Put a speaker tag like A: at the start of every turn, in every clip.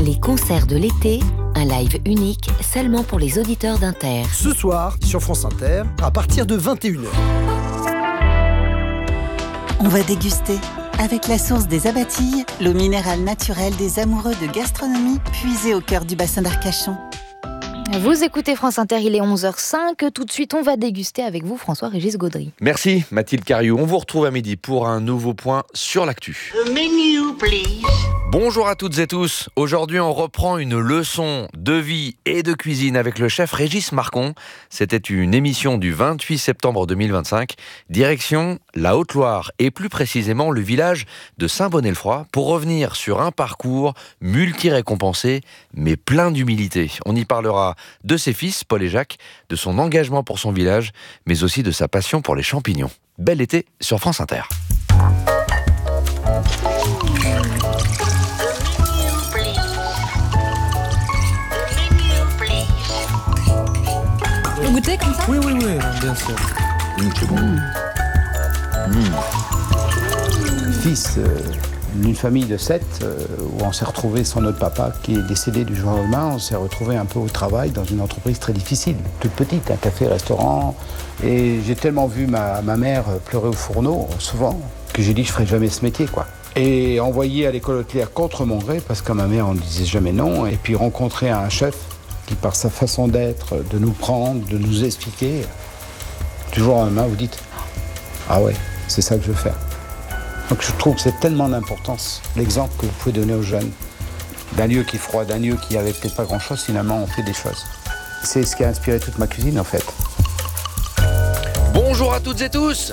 A: Les concerts de l'été, un live unique seulement pour les auditeurs d'Inter.
B: Ce soir, sur France Inter, à partir de 21h.
C: On va déguster avec la source des Abatilles, l'eau minérale naturelle des amoureux de gastronomie puisée au cœur du bassin d'Arcachon.
D: Vous écoutez France Inter, il est 11h05. Tout de suite, on va déguster avec vous François-Régis Gaudry.
E: Merci Mathilde Cariou. On vous retrouve à midi pour un nouveau point sur l'actu.
F: The menu, please.
E: Bonjour à toutes et tous. Aujourd'hui, on reprend une leçon de vie et de cuisine avec le chef Régis Marcon. C'était une émission du 28 septembre 2025. Direction la Haute-Loire et plus précisément le village de Saint-Bonnet-le-Froid pour revenir sur un parcours multi-récompensé mais plein d'humilité. On y parlera de ses fils, Paul et Jacques, de son engagement pour son village, mais aussi de sa passion pour les champignons. Bel été sur France Inter.
D: Vous goûtez comme ça ?
G: Oui, bien sûr.
E: C'est bon.
H: Fils d'une famille de 7, où on s'est retrouvé sans notre papa qui est décédé du jour au lendemain. On s'est retrouvé un peu au travail dans une entreprise très difficile, toute petite, un café-restaurant. Et j'ai tellement vu ma mère pleurer au fourneau, souvent, que j'ai dit que je ne ferais jamais ce métier, quoi. Et envoyé à l'école hôtelière contre mon gré, parce qu'à ma mère, on ne disait jamais non. Et puis rencontrer un chef qui, par sa façon d'être, de nous prendre, de nous expliquer, du jour au lendemain, vous dites « Ah ouais, c'est ça que je veux faire ». Donc je trouve que c'est tellement d'importance, l'exemple que vous pouvez donner aux jeunes, d'un lieu qui est froid, d'un lieu qui avait peut-être pas grand-chose, finalement on fait des choses. C'est ce qui a inspiré toute ma cuisine en fait.
E: Bonjour à toutes et tous.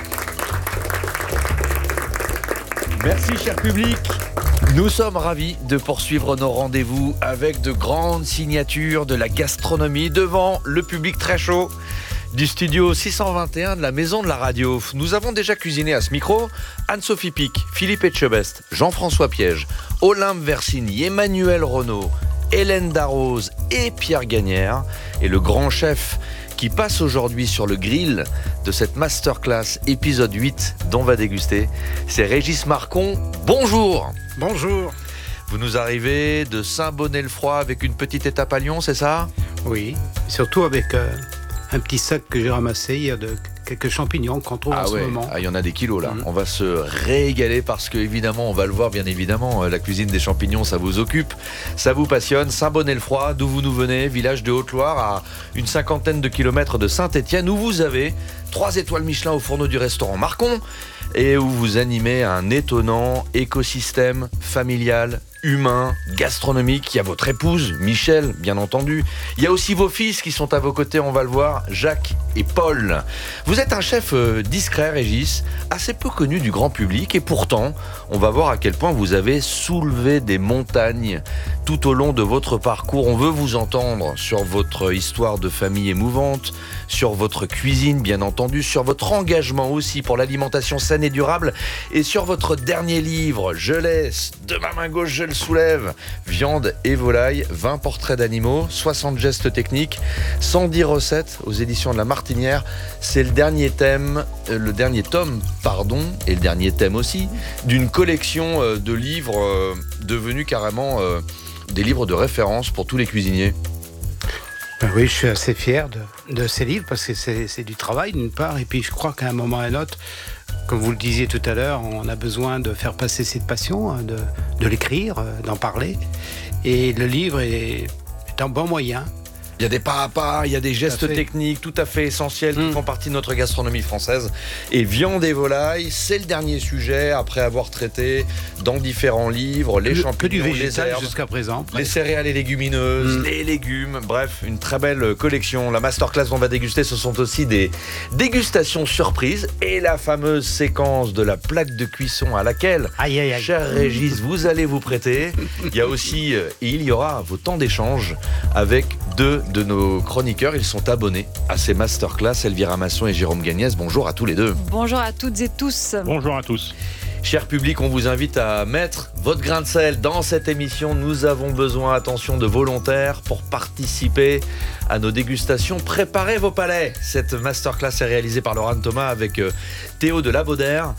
E: Merci cher public. Nous sommes ravis de poursuivre nos rendez-vous avec de grandes signatures de la gastronomie devant le public très chaud du studio 621 de la Maison de la Radio. Nous avons déjà cuisiné à ce micro Anne-Sophie Pic, Philippe Etchebest, Jean-François Piège, Olympe Versini, Emmanuel Renaud, Hélène Darroze et Pierre Gagnère. Et le grand chef qui passe aujourd'hui sur le grill de cette masterclass épisode 8 dont on va déguster, c'est Régis Marcon. Bonjour.
G: Bonjour.
E: Vous nous arrivez de Saint-Bonnet-le-Froid avec une petite étape à Lyon, c'est ça ?
G: Oui, surtout avec un petit sac que j'ai ramassé hier de quelques champignons qu'on trouve en ce moment.
E: Il y en a des kilos là. On va se régaler parce que évidemment, on va le voir bien évidemment, la cuisine des champignons, ça vous occupe, ça vous passionne. Saint-Bonnet-le-Froid, d'où vous nous venez, village de Haute-Loire à une 50aine de kilomètres de Saint-Étienne, où vous avez 3 étoiles Michelin au fourneau du restaurant Marcon et où vous animez un étonnant écosystème familial, humain, gastronomique. Il y a votre épouse, Michel, bien entendu. Il y a aussi vos fils qui sont à vos côtés, on va le voir, Jacques et Paul. Vous êtes un chef discret, Régis, assez peu connu du grand public, et pourtant, on va voir à quel point vous avez soulevé des montagnes tout au long de votre parcours. On veut vous entendre sur votre histoire de famille émouvante, sur votre cuisine, bien entendu, sur votre engagement aussi pour l'alimentation saine et durable, et sur votre dernier livre, Je laisse, de ma main gauche, je le soulève, viande et volaille, 20 portraits d'animaux, 60 gestes techniques, 110 recettes aux éditions de La Martinière. C'est le dernier tome, et le dernier thème aussi, d'une collection de livres devenus carrément des livres de référence pour tous les cuisiniers.
G: Ben oui, je suis assez fier de ces livres parce que c'est du travail d'une part, et puis je crois qu'à un moment ou à un autre, comme vous le disiez tout à l'heure, on a besoin de faire passer cette passion, de l'écrire, d'en parler, et le livre est un bon moyen.
E: Il y a des pas à pas, il y a des gestes techniques tout à fait essentiels qui font partie de notre gastronomie française. Et viande et volaille, c'est le dernier sujet après avoir traité dans différents livres les champignons,
G: que du végétal
E: les herbes,
G: jusqu'à présent.
E: les céréales et légumineuses, les légumes, bref, une très belle collection. La masterclass qu'on va déguster, ce sont aussi des dégustations surprises et la fameuse séquence de la plaque de cuisson à laquelle, cher Régis, vous allez vous prêter. Il y a aussi, il y aura vos temps d'échange avec deux de nos chroniqueurs. Ils sont abonnés à ces masterclass, Elvira Masson et Jérôme Gagnès. Bonjour à tous les deux.
I: Bonjour à toutes et tous.
J: Bonjour à tous.
E: Cher public, on vous invite à mettre votre grain de sel dans cette émission. Nous avons besoin, attention, de volontaires pour participer à nos dégustations. Préparez vos palais. Cette masterclass est réalisée par Laurent Thomas avec Théo de Labaudère.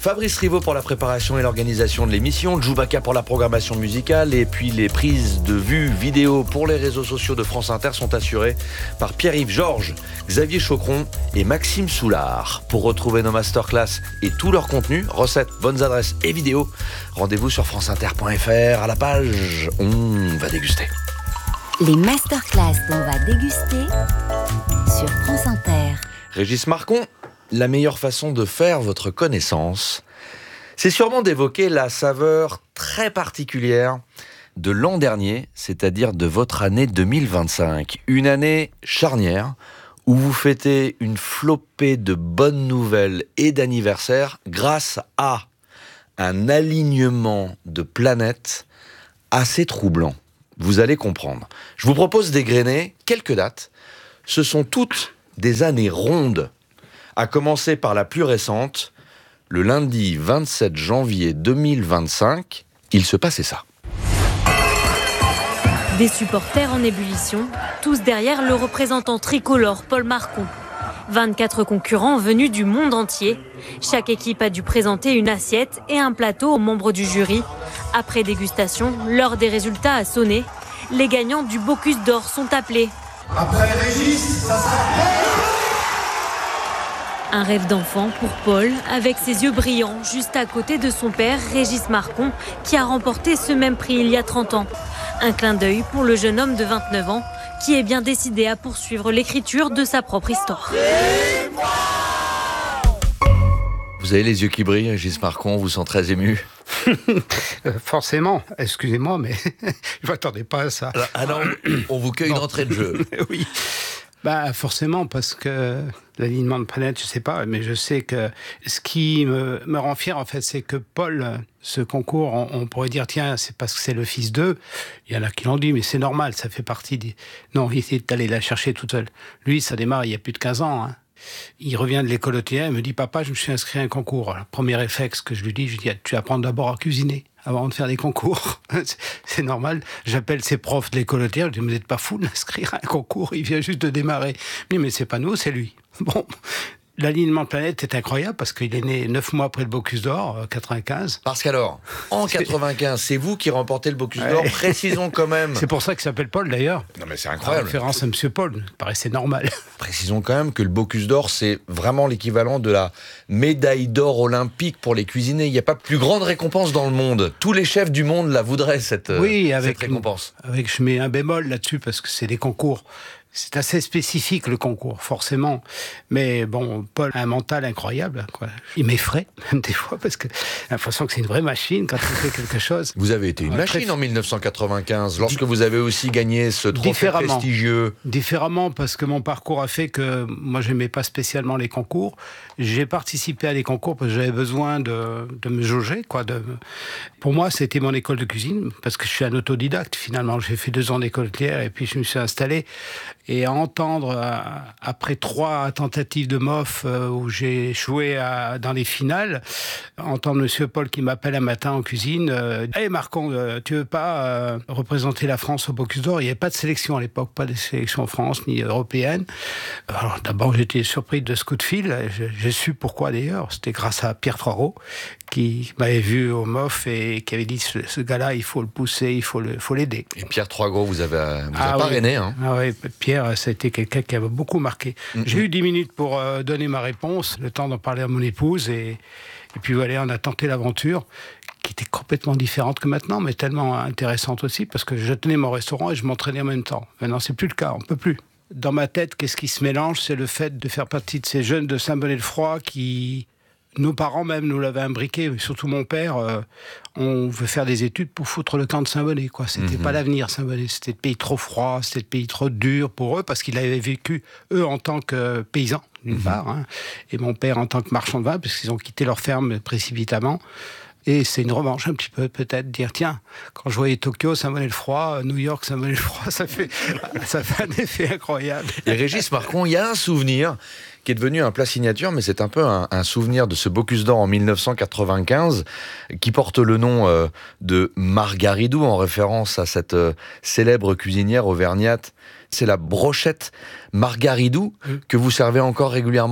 E: Fabrice Rivaud pour la préparation et l'organisation de l'émission, Djoubaka pour la programmation musicale et puis les prises de vue vidéo pour les réseaux sociaux de France Inter sont assurées par Pierre-Yves Georges, Xavier Chocron et Maxime Soulard. Pour retrouver nos masterclass et tout leur contenu, recettes, bonnes adresses et vidéos, rendez-vous sur franceinter.fr à la page On va déguster.
A: Les masterclass d'On va déguster sur France Inter.
E: Régis Marcon, la meilleure façon de faire votre connaissance, c'est sûrement d'évoquer la saveur très particulière de l'an dernier, c'est-à-dire de votre année 2025. Une année charnière où vous fêtez une flopée de bonnes nouvelles et d'anniversaires grâce à un alignement de planètes assez troublant. Vous allez comprendre. Je vous propose d'égrener quelques dates. Ce sont toutes des années rondes, à commencer par la plus récente, le lundi 27 janvier 2025, il se passait ça.
F: Des supporters en ébullition, tous derrière le représentant tricolore Paul Marcon. 24 concurrents venus du monde entier. Chaque équipe a dû présenter une assiette et un plateau aux membres du jury. Après dégustation, l'heure des résultats a sonné. Les gagnants du Bocuse d'Or sont appelés.
I: Après Régis, ça sera...
F: Un rêve d'enfant pour Paul, avec ses yeux brillants, juste à côté de son père, Régis Marcon, qui a remporté ce même prix il y a 30 ans. Un clin d'œil pour le jeune homme de 29 ans, qui est bien décidé à poursuivre l'écriture de sa propre histoire.
E: Vous avez les yeux qui brillent, Régis Marcon, on vous sent très ému.
G: Forcément, excusez-moi, mais je m'attendais pas à ça.
E: Ah non, on vous cueille d'entrée de jeu.
G: Oui. Bah forcément, parce que l'alignement de planètes, je sais pas, mais je sais que ce qui me rend fier, en fait, c'est que Paul, ce concours, on pourrait dire, tiens, c'est parce que c'est le fils d'eux. Il y en a qui l'ont dit, mais c'est normal, ça fait partie des... Non, il est allé la chercher toute seule. Lui, ça démarre il y a plus de 15 ans, hein. Il revient de l'école hôtelière, il me dit, papa, je me suis inscrit à un concours. Alors, premier réflexe que je lui dis, tu apprends d'abord à cuisiner avant de faire des concours. C'est normal. J'appelle ses profs de l'école hôtelière, je dis, vous n'êtes pas fous d'inscrire à un concours, il vient juste de démarrer. Il dit, mais c'est pas nous, c'est lui. Bon, l'alignement de planète est incroyable parce qu'il est né 9 mois après le Bocuse d'Or, 95.
E: Parce qu'alors, en 95, c'est vous qui remportez le Bocuse d'Or, précisons quand même.
G: C'est pour ça qu'il s'appelle Paul d'ailleurs.
E: Non mais c'est incroyable.
G: En référence à Monsieur Paul, ça paraissait normal.
E: Précisons quand même que le Bocuse d'Or, c'est vraiment l'équivalent de la médaille d'or olympique pour les cuisiniers. Il n'y a pas plus grande récompense dans le monde. Tous les chefs du monde la voudraient, cette récompense.
G: Je mets un bémol là-dessus parce que c'est des concours. C'est assez spécifique le concours, forcément. Mais bon, Paul a un mental incroyable, quoi. Il m'effraie, même des fois, parce que j'ai l'impression que c'est une vraie machine quand il fait quelque chose.
E: Vous avez été une machine en 1995, lorsque vous avez aussi gagné ce trophée prestigieux.
G: Différemment, parce que mon parcours a fait que moi, je n'aimais pas spécialement les concours. J'ai participé à des concours parce que j'avais besoin de me jauger, quoi. Pour moi, c'était mon école de cuisine, parce que je suis un autodidacte, finalement. J'ai fait 2 ans d'école hôtelière et puis je me suis installé. Et à entendre, après 3 tentatives de MOF où j'ai échoué dans les finales, entendre Monsieur Paul qui m'appelle un matin en cuisine, hey Marcon, tu veux pas représenter la France au Bocuse d'Or? Il n'y avait pas de sélection à l'époque, pas de sélection en France ni européenne. Alors d'abord j'étais surpris de ce coup de fil, j'ai su pourquoi d'ailleurs, c'était grâce à Pierre Troireau qui m'avait vu au MOF et qui avait dit ce gars-là, il faut le pousser, il faut l'aider.
E: Et Pierre Troireau vous a parrainé, hein?
G: Ah oui, Pierre, ça a été quelqu'un qui avait beaucoup marqué. J'ai eu 10 minutes pour donner ma réponse, le temps d'en parler à mon épouse, et puis voilà, on a tenté l'aventure, qui était complètement différente que maintenant, mais tellement intéressante aussi, parce que je tenais mon restaurant et je m'entraînais en même temps. Maintenant, c'est plus le cas, on peut plus. Dans ma tête, qu'est-ce qui se mélange? C'est le fait de faire partie de ces jeunes de Saint-Bonnet-le-Froid qui... Nos parents même nous l'avaient imbriqué, mais surtout mon père, on veut faire des études pour foutre le camp de Saint-Bonnet, quoi. C'était pas l'avenir, Saint-Bonnet. C'était le pays trop froid, c'était le pays trop dur pour eux, parce qu'ils avaient vécu, eux, en tant que paysans, d'une part, hein, et mon père en tant que marchand de vin, parce qu'ils ont quitté leur ferme précipitamment. Et c'est une revanche un petit peu, peut-être, dire, tiens, quand je voyais Tokyo, Saint-Bonnet-le-Froid, New York, Saint-Bonnet-le-Froid, ça fait un effet incroyable.
E: Et Régis Marcon, il y a un souvenir qui est devenu un plat signature, mais c'est un peu un souvenir de ce Bocuse d'Or en 1995, qui porte le nom de Margaridou, en référence à cette célèbre cuisinière auvergnate. C'est la brochette Margaridou que vous servez encore régulièrement dans vos menus ?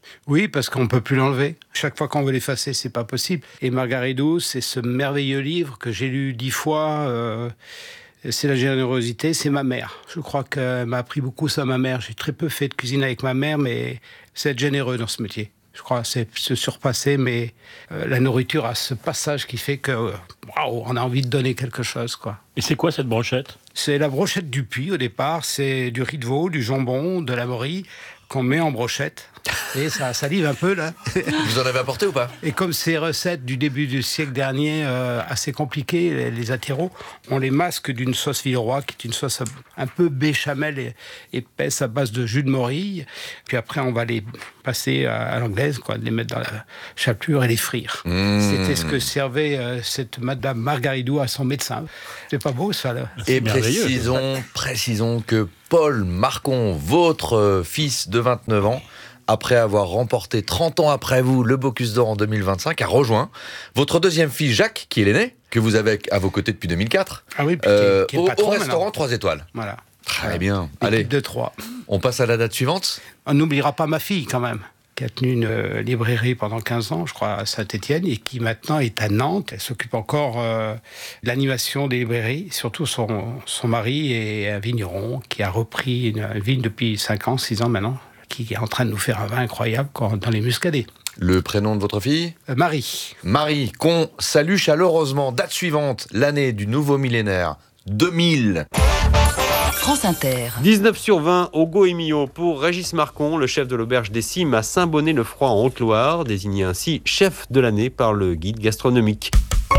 G: Oui, parce qu'on ne peut plus l'enlever. Chaque fois qu'on veut l'effacer, c'est pas possible. Et Margaridou, c'est ce merveilleux livre que j'ai lu 10 fois. C'est la générosité, c'est ma mère. Je crois qu'elle m'a appris beaucoup ça, ma mère. J'ai très peu fait de cuisine avec ma mère, mais c'est être généreux dans ce métier. Je crois c'est se surpasser, mais la nourriture a ce passage qui fait que waouh, on a envie de donner quelque chose, quoi.
J: Et c'est quoi cette brochette ?
G: C'est la brochette du Puy au départ. C'est du riz de veau, du jambon, de la morille qu'on met en brochette. Et ça salive un peu, là.
E: Vous en avez apporté ou pas ?
G: Et comme ces recettes du début du siècle dernier, assez compliquées, les attiros, on les masque d'une sauce Villeroy, qui est une sauce un peu béchamel et épaisse à base de jus de morille. Puis après, on va les passer à l'anglaise, quoi, les mettre dans la chapelure et les frire. C'était ce que servait cette Madame Margaridou à son médecin. C'est pas beau, ça, là.
E: Et précisons que Paul Marcon, votre fils de 29 ans, après avoir remporté 30 ans après vous le Bocuse d'Or en 2025, a rejoint votre deuxième fils Jacques, qui est l'aîné, que vous avez à vos côtés depuis 2004,
G: qui est
E: au
G: patron
E: restaurant
G: maintenant.
E: 3 étoiles.
G: Voilà.
E: Très bien.
G: Équipe
E: Allez,
G: de 3.
E: on passe à la date suivante.
G: On n'oubliera pas ma fille, quand même, qui a tenu une librairie pendant 15 ans, je crois, à Saint-Étienne, et qui maintenant est à Nantes. Elle s'occupe encore de l'animation des librairies. Surtout son mari est un vigneron qui a repris une vigne depuis 5 ans, 6 ans maintenant, qui est en train de nous faire un vin incroyable dans les muscadets.
E: Le prénom de votre fille ?
G: Marie.
E: Marie, qu'on salue chaleureusement. Date suivante, l'année du nouveau millénaire, 2000.
A: France Inter.
K: 19 sur 20 au Goemio pour Régis Marcon, le chef de l'auberge des Cimes à Saint-Bonnet-le-Froid en Haute-Loire, désigné ainsi chef de l'année par le guide gastronomique.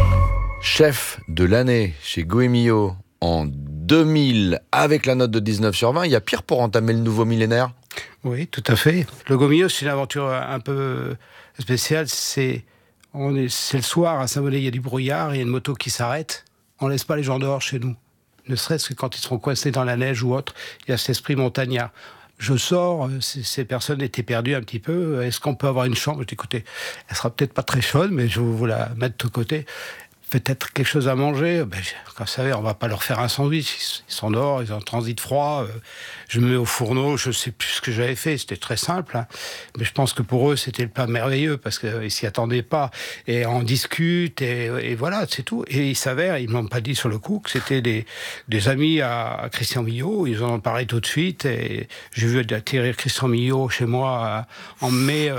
E: Chef de l'année chez Goemio en 2000 avec la note de 19 sur 20. Il y a pire pour entamer le nouveau millénaire ?
G: Oui, tout à fait. Le Goemio, c'est une aventure un peu spéciale. C'est le soir à Saint-Bonnet, il y a du brouillard, il y a une moto qui s'arrête. On ne laisse pas les gens dehors chez nous. Ne serait-ce que quand ils seront coincés dans la neige ou autre, il y a cet esprit montagnard. Je sors, ces personnes étaient perdues un petit peu. Est-ce qu'on peut avoir une chambre ? Je dis, écoutez, elle sera peut-être pas très chaude, mais je vais vous la mettre de côté. Peut-être quelque chose à manger. Comme vous savez, on va pas leur faire un sandwich. Ils sont dehors, ils ont un transit froid. Je me mets au fourneau, je sais plus ce que j'avais fait. C'était très simple, hein. Mais je pense que pour eux, c'était le plat merveilleux parce qu'ils s'y attendaient pas. Et on discute et voilà, c'est tout. Et il s'avère, ils m'ont pas dit sur le coup, que c'était des amis à Christian Millot. Ils en ont parlé tout de suite. Et j'ai vu atterrir Christian Millot chez moi en mai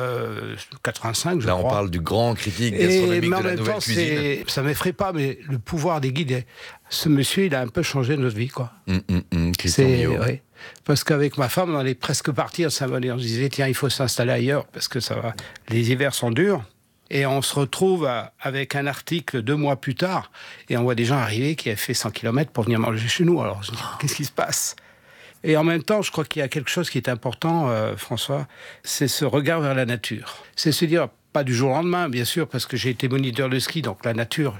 G: 85, je crois.
E: Là, on parle du grand critique gastronomique de la nouvelle cuisine.
G: Ça m'effraie pas, mais le pouvoir des guides, ce monsieur, il a un peu changé notre vie, quoi.
E: Christian Millot.
G: Ouais. Parce qu'avec ma femme, on allait presque partir à Saint-Bonnet. On se disait, tiens, il faut s'installer ailleurs, parce que ça va. Les hivers sont durs. Et on se retrouve avec un article 2 mois plus tard, et on voit des gens arriver qui avaient fait 100 km pour venir manger chez nous. Alors, je me dis, qu'est-ce qui se passe ? Et en même temps, je crois qu'il y a quelque chose qui est important, François, c'est ce regard vers la nature. C'est se dire, pas du jour au lendemain, bien sûr, parce que j'ai été moniteur de ski, donc la nature,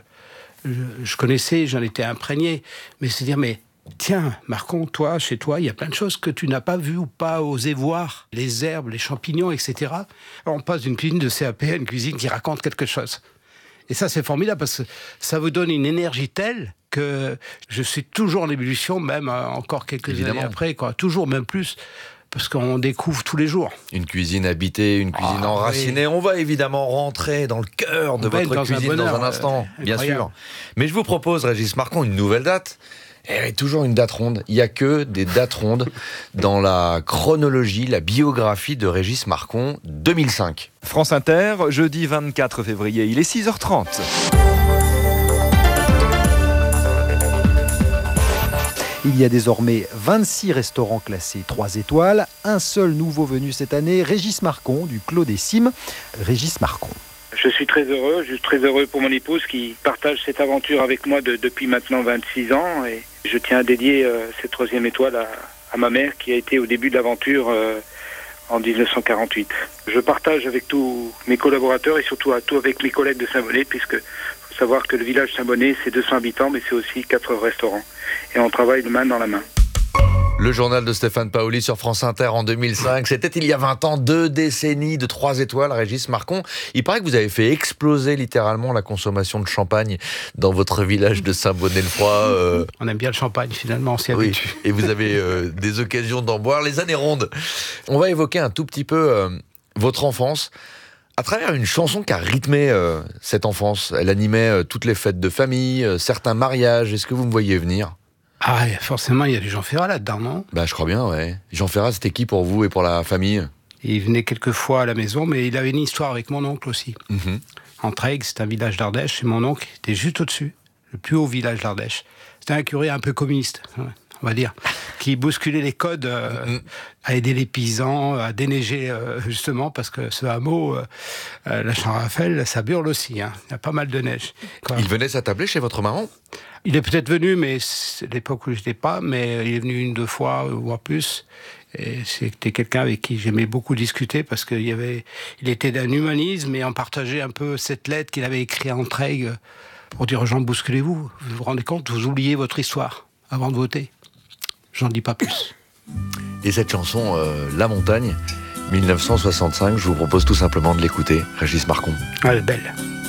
G: je connaissais, j'en étais imprégné. Mais c'est dire, mais tiens, Marcon, toi, chez toi, il y a plein de choses que tu n'as pas vues ou pas osé voir. Les herbes, les champignons, etc. Alors, on passe d'une cuisine de CAP à une cuisine qui raconte quelque chose. Et ça, c'est formidable parce que ça vous donne une énergie telle que je suis toujours en ébullition, même encore quelques années après, quoi. Toujours, même plus. Parce qu'on découvre tous les jours.
E: Une cuisine habitée, une cuisine enracinée. Oui. On va évidemment rentrer dans le cœur de votre cuisine dans un instant, bien sûr. Mais je vous propose, Régis Marcon, une nouvelle date. Et toujours une date ronde. Il n'y a que des dates rondes dans la chronologie, la biographie de Régis Marcon, 2005.
L: France Inter, jeudi 24 février, il est 6h30. Il y a désormais 26 restaurants classés 3 étoiles. Un seul nouveau venu cette année, Régis Marcon du Clos des Cimes. Régis Marcon.
M: Je suis très heureux pour mon épouse qui partage cette aventure avec moi depuis maintenant 26 ans. Et je tiens à dédier cette 3e étoile à ma mère qui a été au début de l'aventure en 1948. Je partage avec tous mes collaborateurs et surtout avec mes collègues de Saint-Bonnet, puisque faut savoir que le village Saint-Bonnet, c'est 200 habitants, mais c'est aussi 4 restaurants. Et on travaille de main dans la main.
E: Le journal de Stéphane Paoli sur France Inter en 2005. C'était il y a 20 ans, 2 décennies de 3 étoiles, Régis Marcon. Il paraît que vous avez fait exploser littéralement la consommation de champagne dans votre village de Saint-Bonnet-le-Froid.
G: On aime bien le champagne, finalement, on s'y habitue.
E: Et vous avez des occasions d'en boire les années rondes. On va évoquer un tout petit peu votre enfance à travers une chanson qui a rythmé cette enfance. Elle animait toutes les fêtes de famille, certains mariages. Est-ce que vous me voyez venir ?
G: Ah, forcément, il y a du Jean Ferrat là-dedans, non ?
E: Bah, je crois bien, ouais. Jean Ferrat, c'était qui pour vous et pour la famille ?
G: Il venait quelques fois à la maison, mais il avait une histoire avec mon oncle aussi. Entraigues, c'est un village d'Ardèche, et mon oncle était juste au-dessus, le plus haut village d'Ardèche. C'était un curé un peu communiste, on va dire, qui bousculait les codes à aider les paysans, à déneiger, justement, parce que ce hameau, la Saint-Raphaël, ça burle aussi, hein. Il y a pas mal de neige.
E: Il venait s'attabler chez votre maman ?
G: Il est peut-être venu, mais c'est l'époque où je n'étais pas, mais il est venu 1, 2 fois, voire plus. Et c'était quelqu'un avec qui j'aimais beaucoup discuter parce qu'il était d'un humanisme et on partageait un peu cette lettre qu'il avait écrite à Entraigues pour dire aux gens, bousculez-vous. Vous vous rendez compte, vous oubliez votre histoire avant de voter. J'en dis pas plus.
E: Et cette chanson, La Montagne, 1965, je vous propose tout simplement de l'écouter. Régis Marcon.
G: Elle est belle.